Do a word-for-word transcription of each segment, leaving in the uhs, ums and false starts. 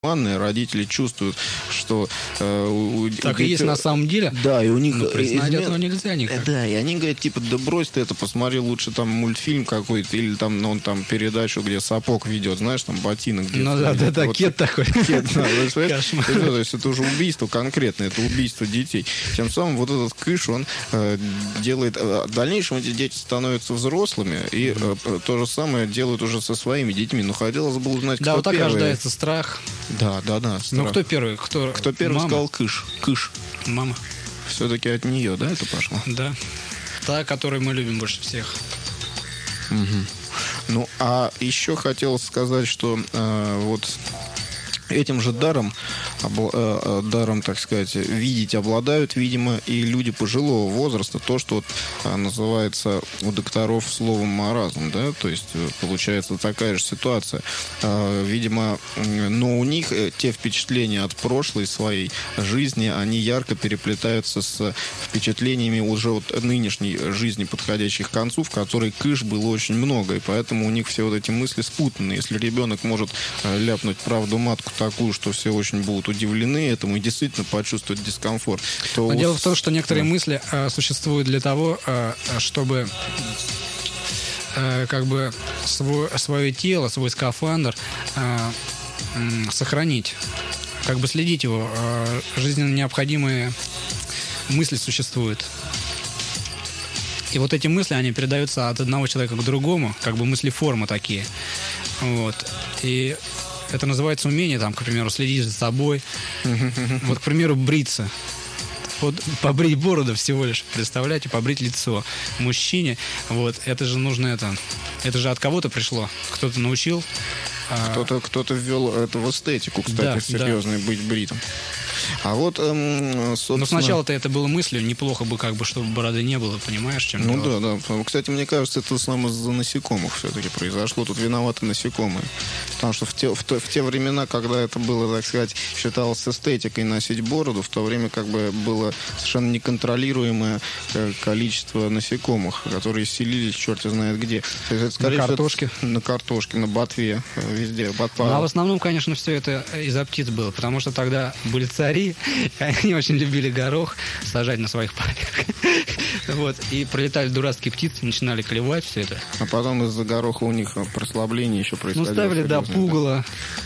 родители чувствуют, что э, у, так у, и есть у, на самом деле. Да, и у них... Но признать измен... этого нельзя никак. Да, и они говорят, типа, да брось ты это, посмотри лучше там мультфильм какой-то, или там, ну, там передачу, где сапог ведет, знаешь, там ботинок где-то. Ну да, да, да, вот, кет такой. Кет, да, кошмар. Это, то есть это уже убийство конкретное, это убийство детей. Тем самым вот этот кыш, он э, делает... В дальнейшем эти дети становятся взрослыми, и э, то же самое делают уже со своими детьми. Но хотелось бы узнать, да, кто вот так первый. Рождается страх. Да, да, да. Страх. Ну, кто первый? Кто, кто первый мама? Сказал кыш? Кыш. Мама. Все-таки от нее, да, это пошло? Да. Та, которую мы любим больше всех. Угу. Ну, а еще хотелось сказать, что э, вот этим же даром, обла- э, даром, так сказать, видеть обладают, видимо, и люди пожилого возраста. То, что вот, э, называется у докторов словом маразм, да, то есть э, получается такая же ситуация. Э, видимо, э, но у них э, те впечатления от прошлой своей жизни, они ярко переплетаются с впечатлениями уже вот нынешней жизни, подходящих к концу, в которой кыш было очень много, и поэтому у них все вот эти мысли спутаны. Если ребенок может э, ляпнуть правду матку такую, что все очень будут удивлены этому и действительно почувствуют дискомфорт. То Но у... дело в том, что некоторые да. мысли э, существуют для того, э, чтобы э, как бы свой, свое тело, свой скафандр э, э, сохранить, как бы следить его. Э, жизненно необходимые мысли существуют. И вот эти мысли, они передаются от одного человека к другому, как бы мысли-формы такие. Вот. И это называется умение, там, к примеру, следить за собой. Вот, к примеру, бриться. Вот побрить бороду всего лишь, представляете, побрить лицо мужчине. Вот, это же нужно это... Это же от кого-то пришло. Кто-то научил. Кто-то, кто-то ввел это в эстетику, кстати, да, серьезный да. быть бритым. А вот, эм, собственно... Но сначала-то это было мыслью, неплохо бы, как бы, чтобы бороды не было, понимаешь, чем Ну дело? да, да. Кстати, мне кажется, это самое из-за насекомых все-таки произошло. Тут виноваты насекомые. Потому что в те, в, то, в те времена, когда это было, так сказать, считалось эстетикой носить бороду, в то время как бы было совершенно неконтролируемое количество насекомых, которые селились черти знает где. То есть, это, скорее, на картошке. Это, на картошке, на ботве, везде. Ботва. Ну, а в основном, конечно, все это из-за птиц было, потому что тогда были цари, они очень любили горох сажать на своих полях. Вот. И пролетали дурацкие птицы, начинали клевать все это. А потом из-за гороха у них прослабление еще происходило. Ну, ставили, да, пугало.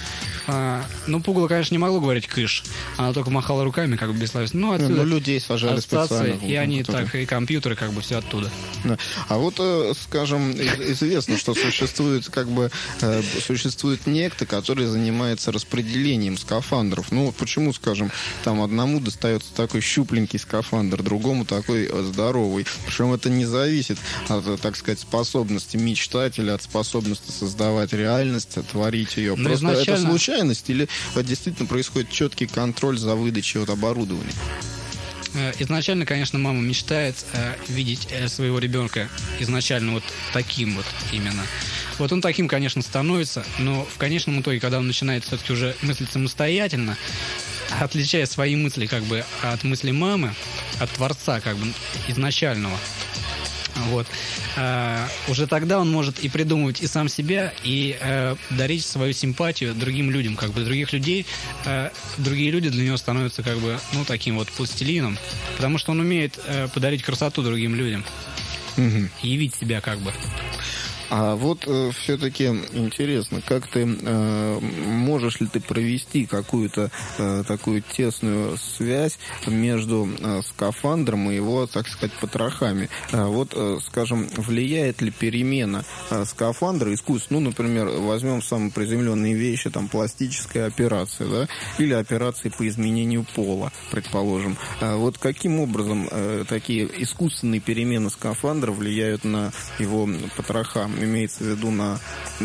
А, ну, пугало, конечно, не могло говорить кыш. Она только махала руками, как бы бессловесно. Ну, отсюда ну, людей сажали специально. И они которые... так, и компьютеры, как бы, все оттуда. Да. А вот, скажем, известно, что существует, как бы, существует некто, который занимается распределением скафандров. Ну, почему, скажем, там одному достается такой щупленький скафандр, другому такой здоровый. Причем это не зависит от, так сказать, способности мечтателя, от способности создавать реальность, творить ее. Но Просто изначально... это случайность или действительно происходит четкий контроль за выдачей вот оборудования? Изначально, конечно, мама мечтает э, видеть э, своего ребенка изначально вот таким вот именно. Вот он таким, конечно, становится, но в конечном итоге, когда он начинает все-таки уже мыслить самостоятельно, отличая свои мысли как бы от мысли мамы, от Творца как бы изначального, вот. А, уже тогда он может и придумывать и сам себя, и а, дарить свою симпатию другим людям, как бы других людей. А, другие люди для него становятся как бы, ну, таким вот пластилином, потому что он умеет а, подарить красоту другим людям. Угу. И явить себя как бы. А вот э, все-таки интересно, как ты э, можешь ли ты провести какую-то э, такую тесную связь между э, скафандром и его, так сказать, потрохами? Э, вот, э, скажем, влияет ли перемена э, скафандра искусственно? Ну, например, возьмем самые приземленные вещи, там, пластическая операция, да, или операции по изменению пола, предположим. Э, вот каким образом э, такие искусственные перемены скафандра влияют на его потроха? Имеется в виду на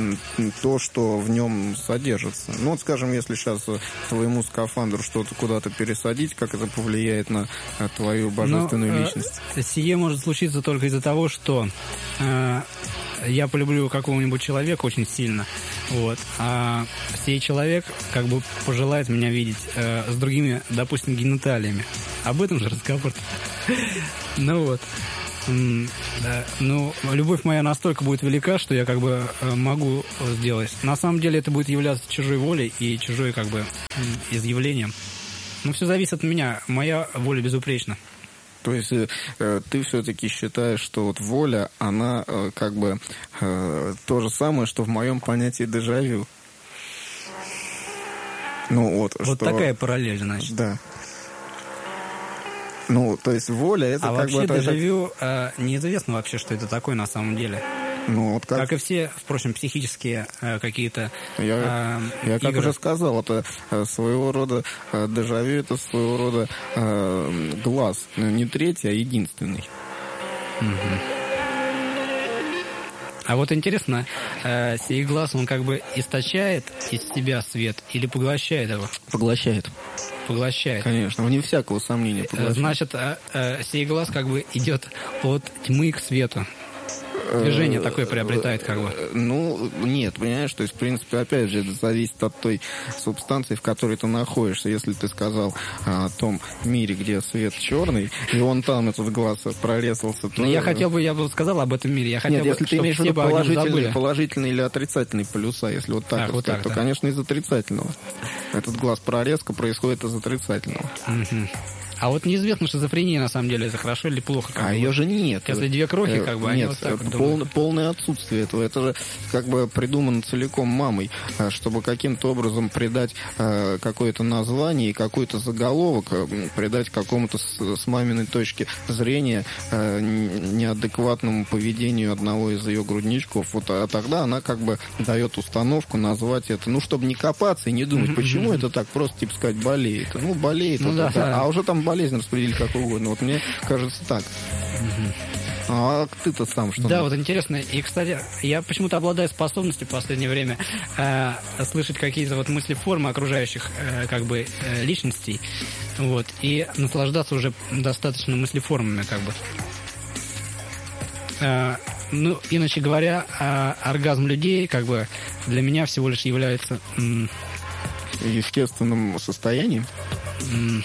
то, что в нем содержится. Ну, вот, скажем, если сейчас твоему скафандру что-то куда-то пересадить, как это повлияет на твою божественную Но, личность? Э, сие может случиться только из-за того, что э, я полюблю какого-нибудь человека очень сильно, вот, а сей человек как бы пожелает меня видеть э, с другими, допустим, гениталиями. Об этом же разговор. Ну вот. Да. Ну, любовь моя настолько будет велика, что я как бы могу сделать. На самом деле это будет являться чужой волей и чужой как бы изъявлением. Ну, все зависит от меня. Моя воля безупречна. То есть э, ты все-таки считаешь, что вот воля, она э, как бы э, то же самое, что в моем понятии дежавю? Ну вот. Вот что... такая параллель, значит. Да. Ну, то есть воля, это а как вообще бы... дежавю э, неизвестно вообще, что это такое на самом деле. Ну, вот как... как и все, впрочем, психические э, какие-то Я, э, я как игры. уже сказал, это э, своего рода э, дежавю, это своего рода э, глаз. Не третий, а единственный. Угу. А вот интересно, э, сей глаз, он как бы источает из себя свет или поглощает его? Поглощает. Поглощает. Конечно, вне всякого сомнения поглощает. Значит, э, э, сей глаз как бы идет от тьмы к свету. Движение такое приобретает как бы. Ну, нет, понимаешь, то есть, в принципе, опять же, это зависит от той субстанции, в которой ты находишься. Если ты сказал а, о том мире, где свет черный, и он там, этот глаз прорезался, то... Но я хотел бы, я бы сказал об этом мире. Я хотел нет, бы, если ты имеешь в виду положительные, положительные или отрицательные полюса, если вот так, Ах, вот вот сказать, так, то, да. конечно, из отрицательного. Этот глаз прорезка происходит из отрицательного. Угу. А вот неизвестно, шизофрения на самом деле, это хорошо или плохо. Как а бы. ее же нет. Если две крохи, как бы, нет, они вот так это вот пол, полное отсутствие этого. Это же как бы придумано целиком мамой, чтобы каким-то образом придать э, какое-то название и какой-то заголовок, э, придать какому-то с, с маминой точки зрения э, неадекватному поведению одного из ее грудничков. Вот, а тогда она как бы дает установку назвать это, ну, чтобы не копаться и не думать, почему это так, просто типа сказать болеет. Ну, болеет. Ну, вот, да, да. да. А уже там болезнь распределить как угодно. Вот мне кажется так. Угу. А ты-то сам что? Да, вот интересно. И, кстати, я почему-то обладаю способностью в последнее время э, слышать какие-то вот мыслеформы окружающих э, как бы э, личностей, вот, и наслаждаться уже достаточно мыслеформами, как бы. Э, ну, иначе говоря, э, оргазм людей, как бы, для меня всего лишь является м- естественным состоянием. М-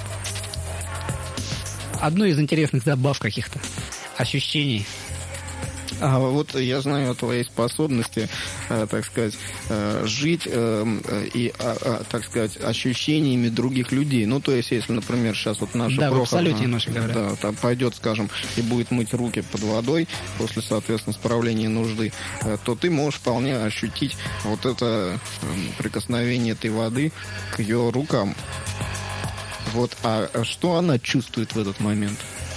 одной из интересных забав каких-то, ощущений. А вот я знаю о твоей способности, э, так сказать, э, жить э, и, э, э, так сказать, ощущениями других людей. Ну, то есть, если, например, сейчас вот наша да, Прохор, в абсолюте, немножко говоря. Да, там пойдет, скажем, и будет мыть руки под водой после, соответственно, справления нужды, э, то ты можешь вполне ощутить вот это э, прикосновение этой воды к ее рукам. Вот, а что она чувствует в этот момент?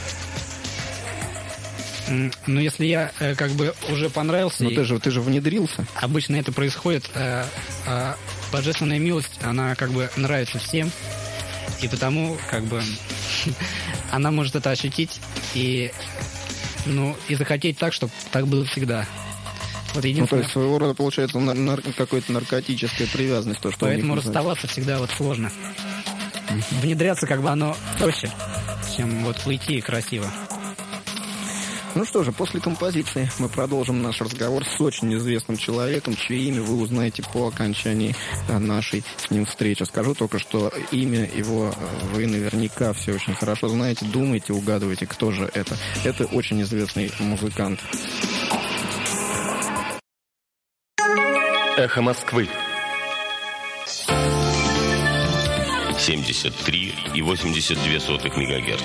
Ну, если я э, как бы уже понравился... Ну, ты же, ты же внедрился. Обычно это происходит... Э, э, божественная милость, она как бы нравится всем. И потому, как бы, она может это ощутить и, ну, и захотеть так, чтобы так было всегда. Вот единственное... Ну, то есть, своего рода, получается, нар- нар- какая-то наркотическая привязанность. То, что Поэтому расставаться всегда вот сложно. Внедряться, как бы, оно проще, чем вот уйти красиво. Ну что же, после композиции мы продолжим наш разговор с очень известным человеком, чье имя вы узнаете по окончании нашей с ним встречи. Скажу только, что имя его вы наверняка все очень хорошо знаете, думаете, угадываете, кто же это. Это очень известный музыкант. Эхо Москвы. семьдесят три и восемьдесят две сотых мегагерц.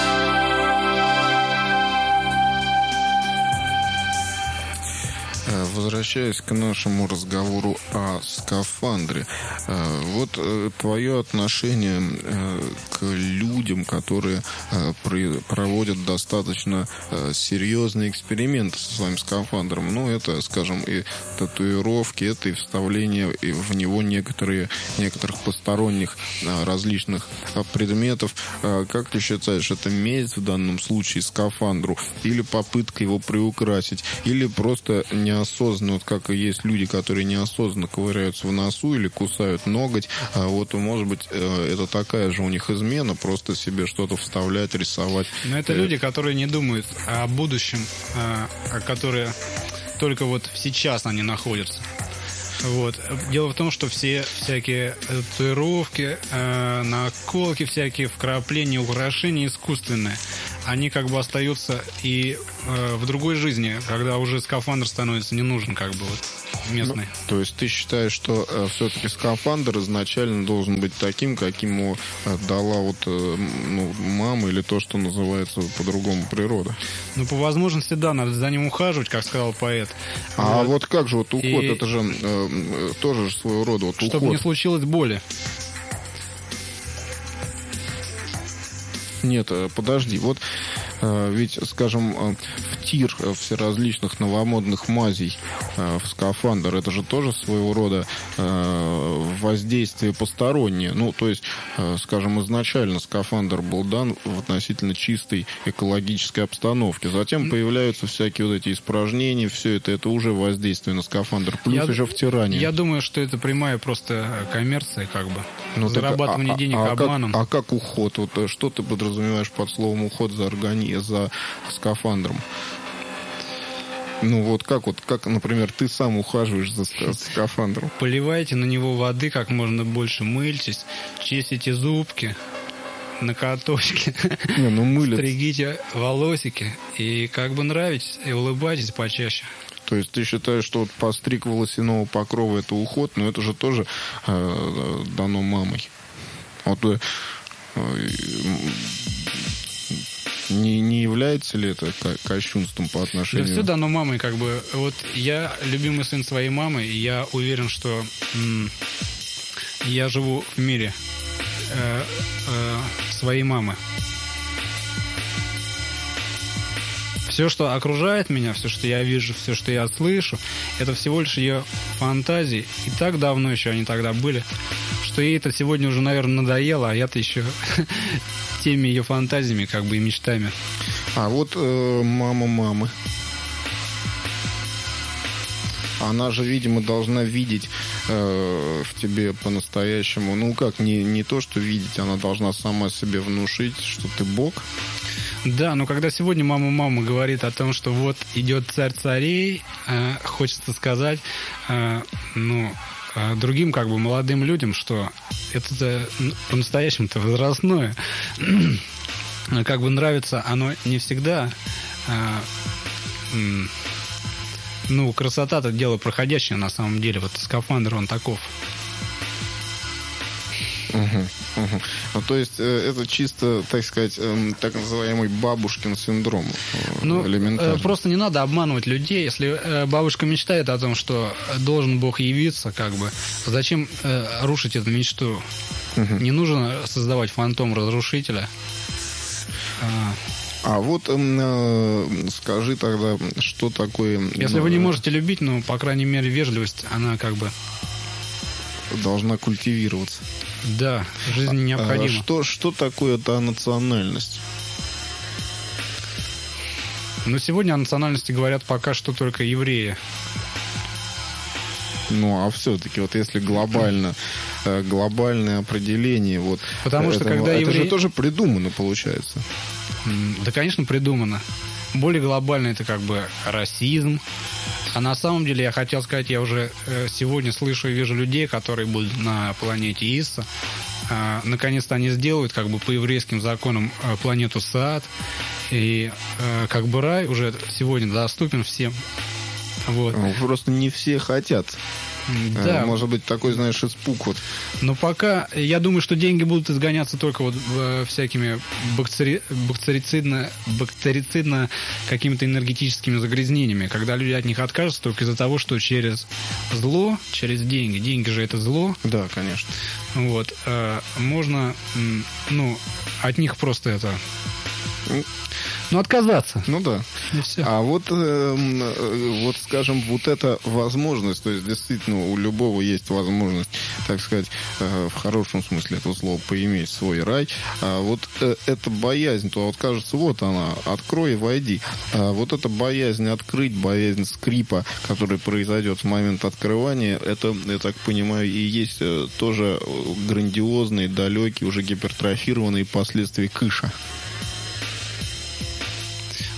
Возвращаясь к нашему разговору о скафандре, вот твое отношение к людям, которые проводят достаточно серьезные эксперименты со своим скафандром, ну, это, скажем, и татуировки, это и вставление в него некоторые, некоторых посторонних различных предметов. Как ты считаешь, это месть в данном случае скафандру, или попытка его приукрасить, или просто не осознанно, вот как и есть люди, которые неосознанно ковыряются в носу или кусают ноготь, а вот, может быть, это такая же у них измена, просто себе что-то вставлять, рисовать. Но это люди, которые не думают о будущем, которые только вот сейчас они находятся. Вот. Дело в том, что все всякие татуировки, э, наколки, всякие вкрапления, украшения искусственные. они как бы остаются и э, в другой жизни, когда уже скафандр становится не нужен, как бы вот местный. Ну, то есть ты считаешь, что э, все-таки скафандр изначально должен быть таким, каким ему э, дала вот э, ну, мама или то, что называется по-другому природа? Ну, по возможности, да, надо за ним ухаживать, как сказал поэт. А вот, вот как же вот уход, и... это же э, тоже своего рода вот чтобы уход. не случилось боли. Нет, подожди, вот э, ведь, скажем, э, втир всеразличных новомодных мазей э, в скафандр, это же тоже своего рода э, воздействие постороннее. Ну, то есть, э, скажем, изначально скафандр был дан в относительно чистой экологической обстановке. Затем появляются всякие вот эти испражнения, все это, это уже воздействие на скафандр. Плюс я, еще втирание. Я думаю, что это прямая просто коммерция, как бы. Ну, зарабатывание так, а, денег а, обманом. Как, а как уход? Вот, что ты подразумеваешь под словом уход за органи... за скафандром? Ну вот как вот, как, например, ты сам ухаживаешь за скафандром? Поливайте на него воды как можно больше, мыльтесь, чистите зубки, ноготочки, Не, ну мылят. стригите волосики и как бы нравитесь, и улыбайтесь почаще. То есть ты считаешь, что вот постриг волосяного покрова это уход, но это же тоже э, дано мамой. Вот э, не, не является ли это кощунством по отношению? Да все дано мамой, как бы. Вот я любимый сын своей мамы, и я уверен, что м- я живу в мире э, э, своей мамы. Все, что окружает меня, все, что я вижу, все, что я слышу, это всего лишь ее фантазии. И так давно еще они тогда были, что ей это сегодня уже, наверное, надоело, а я-то еще теми ее фантазиями, как бы, и мечтами. А вот э, мама мамы. Она же, видимо, должна видеть э, в тебе по-настоящему. Ну как, не, не то, что видеть, она должна сама себе внушить, что ты Бог. Да, но когда сегодня мама-мама говорит о том, что вот идет царь царей, э, хочется сказать, э, ну, э, другим как бы молодым людям, что это по-настоящему-то возрастное. Как бы нравится оно не всегда. Э, э, ну, красота-то дело проходящее на самом деле. Вот скафандр, он таков. Угу, угу. Ну, то есть э, это чисто, так сказать, э, так называемый бабушкин синдром. Э, ну, элементарно. Э, просто не надо обманывать людей. Если э, бабушка мечтает о том, что должен Бог явиться, как бы, зачем э, рушить эту мечту? Угу. Не нужно создавать фантом разрушителя. А, а вот э, скажи тогда, что такое... Если ну, вы не можете любить, ну, по крайней мере, вежливость, она как бы... должна культивироваться. Да, жизнь необходима. А что, что такое эта национальность? Ну, сегодня о национальности говорят пока что только евреи. Ну, а все-таки, вот если глобально, глобальное определение, вот... Потому что это, когда это евреи... же тоже придумано, получается. Да, конечно, придумано. Более глобально это как бы расизм. А на самом деле я хотел сказать, я уже сегодня слышу и вижу людей, которые будут на планете Исса. Наконец-то они сделают как бы по еврейским законам планету Саад. И как бы рай уже сегодня доступен всем. Вот. Просто не все хотят. Да. Может быть, такой, знаешь, испуг вот. Но пока, я думаю, что деньги будут изгоняться только вот э, всякими бактери... бактерицидно... бактерицидно какими-то энергетическими загрязнениями, когда люди от них откажутся только из-за того, что через зло, через деньги, деньги же это зло. Да, конечно. Вот, э, можно, э, ну, от них просто это... Ну, отказаться. Ну да. И все. А вот, э, вот, скажем, вот эта возможность, то есть действительно у любого есть возможность, так сказать, э, в хорошем смысле этого слова, поиметь свой рай. А вот э, эта боязнь, то вот кажется, вот она, открой и войди. А вот эта боязнь открыть, боязнь скрипа, который произойдет в момент открывания, это, я так понимаю, и есть э, тоже грандиозные, далекие, уже гипертрофированные последствия кыша.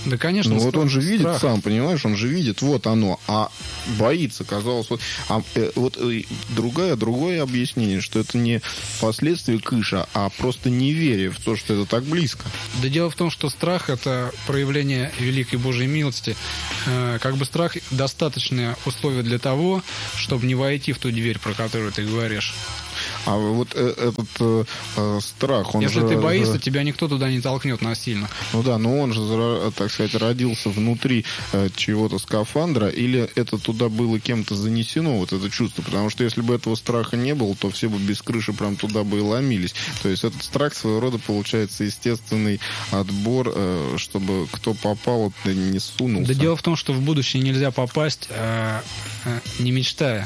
Да, конечно. Ну, страх, вот он же видит страх. сам, понимаешь, он же видит, вот оно, а боится, казалось. Вот, а, э, вот э, другое, другое объяснение, что это не последствия кыша, а просто неверие в то, что это так близко. Да дело в том, что страх – это проявление великой Божьей милости. Э, как бы страх – достаточное условие для того, чтобы не войти в ту дверь, про которую ты говоришь. А вот э, этот э, э, страх, он Если же... ты боишься, тебя никто туда не толкнет насильно. Ну да, но он же, зара- так сказать, родился внутри э, чего-то скафандра, или это туда было кем-то занесено, вот это чувство? Потому что если бы этого страха не было, то все бы без крыши прям туда бы и ломились. То есть этот страх своего рода получается естественный отбор, э, чтобы кто попал, вот, не сунулся. Да дело в том, что в будущее нельзя попасть, э, э, не мечтая.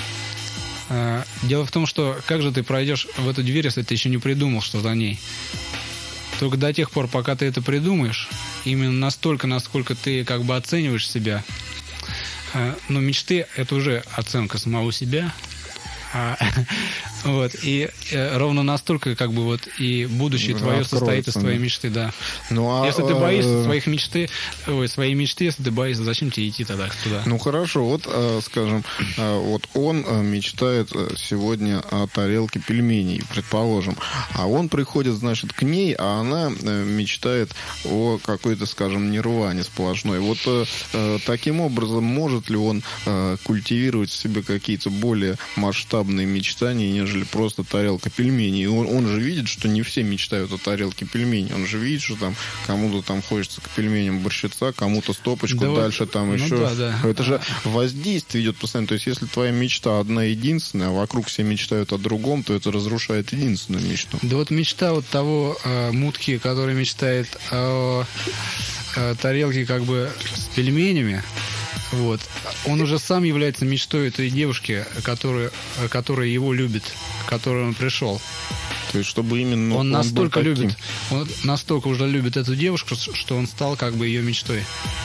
Э, дело в том, что как же ты пройдешь в эту дверь, если ты еще не придумал, что за ней? Только до тех пор, пока ты это придумаешь, именно настолько, насколько ты как бы оцениваешь себя. Э, но мечты – это уже оценка самого себя. А, вот, и э, ровно настолько, как бы, вот, и будущее твое Откроется, состоит из твоей да. мечты, да. Ну, а, Если ты боишься э, своих мечты, ой, своей мечты, если ты боишься, зачем тебе идти тогда туда? Ну хорошо, вот, э, скажем, э, вот он э, мечтает э, сегодня о тарелке пельменей, предположим, а он приходит, значит, к ней, а она э, мечтает о какой-то, скажем, нирване сплошной. Вот э, э, таким образом может ли он э, культивировать в себе какие-то более масштабные мечтания, нежели просто тарелка пельменей? Он, он же видит, что не все мечтают о тарелке пельменей. Он же видит, что там кому-то там хочется к пельменям борщица, кому-то стопочку, Да дальше вот, там ну еще. да, да. Это же воздействие идет постоянно. То есть, если твоя мечта одна единственная, а вокруг все мечтают о другом, то это разрушает единственную мечту. Да вот мечта вот того э, мутки, который мечтает о, о тарелке как бы с пельменями, вот, он уже сам является мечтой этой девушки, которая, которая его любит, к которой он пришел. То есть, чтобы именно Он он настолько был таким. любит, он настолько уже любит эту девушку, что он стал как бы ее мечтой.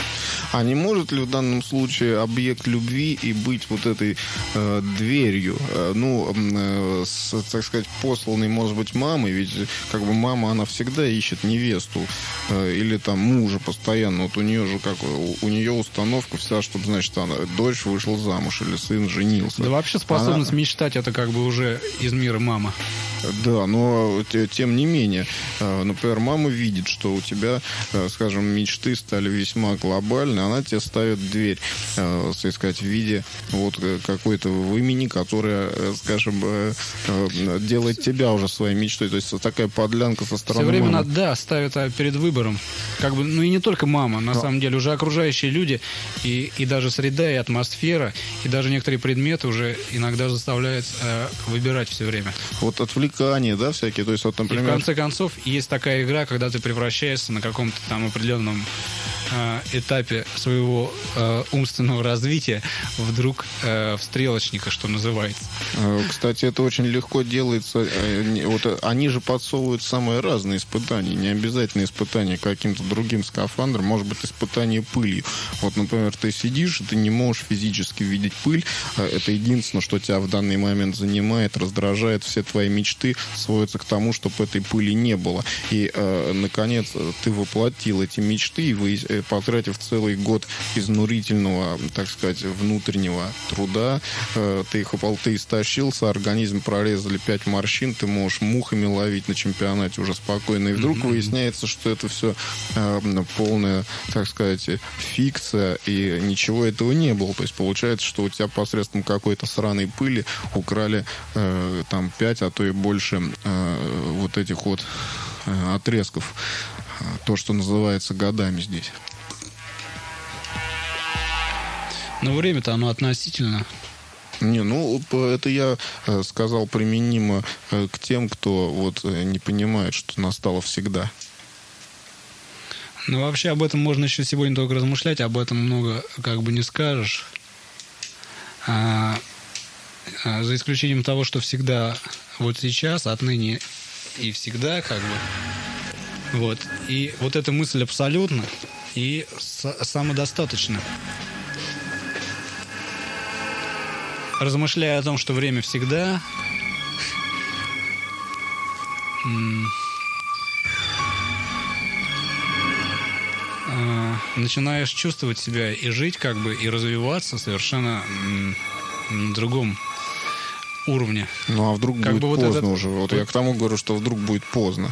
А не может ли в данном случае объект любви и быть вот этой э, дверью, э, ну, э, с, так сказать, посланной, может быть, мамой, ведь как бы мама, она всегда ищет невесту э, или там мужа постоянно, вот у нее же как, у, у нее установка вся, чтобы, значит, она, дочь вышла замуж или сын женился. Да вообще способность Она... мечтать, это как бы уже из мира мама. Да, но те- тем не менее, э, например, мама видит, что у тебя, э, скажем, мечты стали весьма глобальны, она тебе ставит дверь, э, так сказать, в виде вот э, какой-то вымени, которая, э, скажем, э, э, делает тебя уже своей мечтой. То есть такая подлянка со стороны Все время мамы. надо, да, ставят а, перед выбором. Как бы, ну и не только мама, на Но- самом деле, уже окружающие люди, и, и даже среда, и атмосфера, и даже некоторые предметы уже иногда заставляют э, выбирать все время. Вот отвлекания, да, всякие. То есть, вот, И в например... конце концов, есть такая игра, когда ты превращаешься на каком-то там определенном э, этапе своего э, умственного развития вдруг э, в стрелочника, что называется. Э, Кстати, это очень легко делается. Э, не- Вот э, они же подсовывают самые разные испытания. Не обязательно испытания каким-то другим скафандром. Может быть, испытание пылью. Вот, например, ты сидишь, и ты не можешь физически видеть пыль. Э, Это единственное, что тебя в данный момент занимает, раздражает. Все твои мечты сводятся к тому, чтобы этой пыли не было. И, э, наконец, ты воплотил эти мечты, и вы, э, потратив целый год изнурительного, так сказать, внутреннего труда, э, ты их упал, ты истощился, организм прорезали пять морщин, ты можешь мухами ловить на чемпионате уже спокойно. И вдруг mm-hmm. выясняется, что это все э, полная, так сказать, фикция, и ничего этого не было. То есть получается, что у тебя посредством какой-то сраной пыли украли э, там пять, а то и больше э, вот этих вот э, отрезков. Э, То, что называется годами здесь. Но время-то оно относительно. Не, ну, это я э, сказал применимо э, к тем, кто вот э, не понимает, что настало всегда. Ну, вообще об этом можно еще сегодня только размышлять, об этом много как бы не скажешь. А, а, за исключением того, что всегда вот сейчас, отныне и всегда как бы. Вот. И вот эта мысль абсолютно и с- самодостаточна. Размышляя о том, что время всегда, м- а, начинаешь чувствовать себя и жить, как бы, и развиваться совершенно м, на другом уровне. Ну, а вдруг как будет бы вот поздно этот... уже? Вот я к тому говорю, что вдруг будет поздно.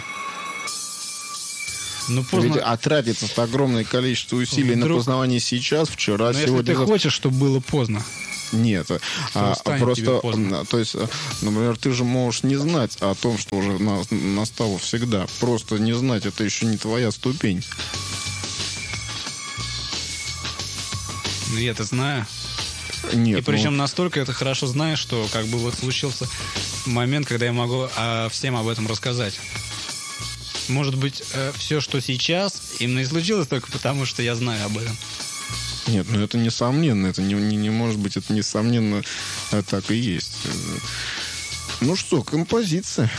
Ну, поздно... Ведь а тратится огромное количество усилий Вдруг... на познавание сейчас, вчера, Но сегодня. если ты хочешь, чтобы было поздно. Нет, а, просто, то есть, например, ты же можешь не знать о том, что уже на, настало всегда. Просто не знать, это еще не твоя ступень. Ну, я-то знаю. Нет, и причем ну... настолько это хорошо знаешь, что как бы вот случился момент, когда я могу а, всем об этом рассказать. Может быть, э, все, что сейчас, именно и случилось только потому, что я знаю об этом. Нет, ну это несомненно, это не, не, не может быть, это несомненно так и есть. Ну что, композиция.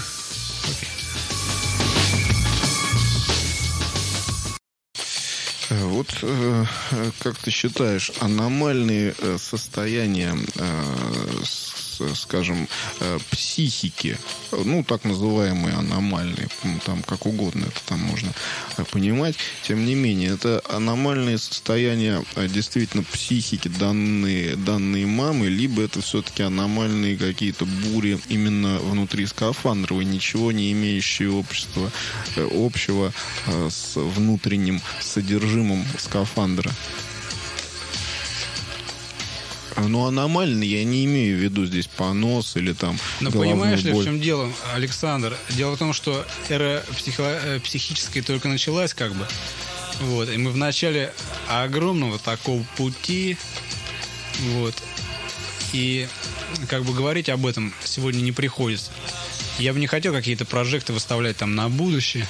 Вот э, как ты считаешь, аномальные э, состояния, э, с, скажем, э, психики, ну, так называемые аномальные, там как угодно это там можно понимать, тем не менее, это аномальные состояния э, действительно психики, данные, данные мамы, либо это все-таки аномальные какие-то бури именно внутри скафандровой, ничего не имеющие общества, э, общего э, с внутренним содержимым скафандра. Ну, аномально я не имею в виду здесь понос или там Но понимаешь ли, боль. В чем дело, Александр? Дело в том, что эра психо- психическая только началась, как бы. Вот. И мы в начале огромного такого пути. Вот. И как бы говорить об этом сегодня не приходится. Я бы не хотел какие-то прожекты выставлять там на будущее.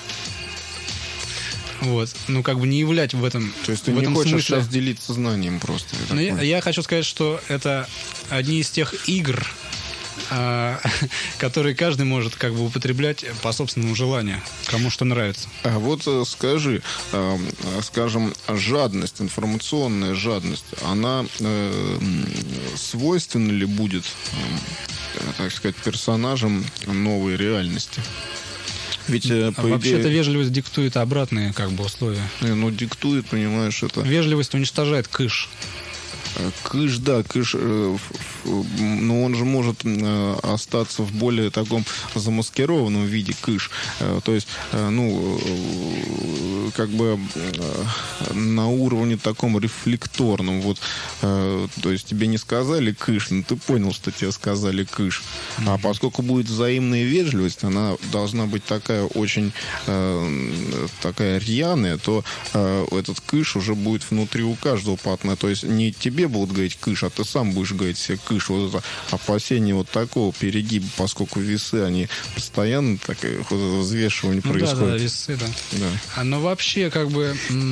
Вот. Ну, как бы не являть в этом То есть ты в не этом хочешь смысле... сейчас делиться знанием просто? Ну, я, я хочу сказать, что это одни из тех игр, а, которые каждый может как бы употреблять по собственному желанию, кому что нравится. А вот скажи, скажем, жадность, информационная жадность, она э, свойственна ли будет, так сказать, персонажам новой реальности? Ведь, а по вообще-то идее... вежливость диктует обратные как бы условия. Ну, диктует, понимаешь, это... Вежливость уничтожает кыш. Кыш, да, кыш, но он же может остаться в более таком замаскированном виде кыш. То есть, ну, как бы на уровне таком рефлекторном. Вот, то есть тебе не сказали кыш, но ты понял, что тебе сказали кыш. А поскольку будет взаимная вежливость, она должна быть такая очень такая рьяная, то этот кыш уже будет внутри у каждого партнера. То есть не тебе будут говорить кыш, а ты сам будешь говорить себе кыш. Вот это опасение вот такого перегиба, поскольку весы, они постоянно так, вот это взвешивание ну, происходит. Да, да, весы, да. да. А, но вообще, как бы,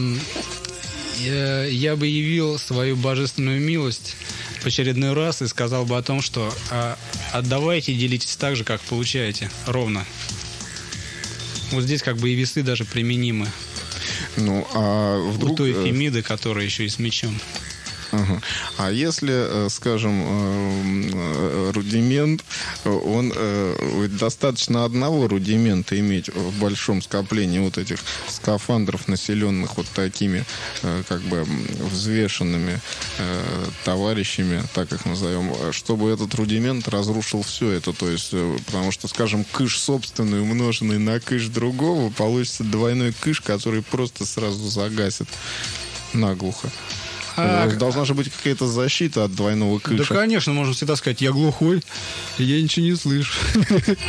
я, я бы явил свою божественную милость в очередной раз и сказал бы о том, что а, отдавайте и делитесь так же, как получаете, ровно. Вот здесь как бы и весы даже применимы. Ну, а вдруг... У той Фемиды, которая еще и с мечом. Ага. А если, скажем, рудимент, он достаточно одного рудимента иметь в большом скоплении вот этих скафандров, населенных вот такими как бы взвешенными товарищами, так их назовем, чтобы этот рудимент разрушил все это. То есть, потому что, скажем, кыш собственный, умноженный на кыш другого, получится двойной кыш, который просто сразу загасит наглухо. А, должна же быть какая-то защита от двойного кыша. Да, конечно, можно всегда сказать, я глухой, я ничего не слышу.